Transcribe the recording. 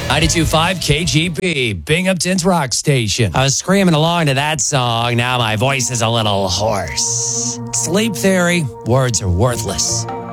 92.5 KGB, Binghamton's rock station. I was screaming along to that song. Now my voice is a little hoarse. Sleep theory, words are worthless.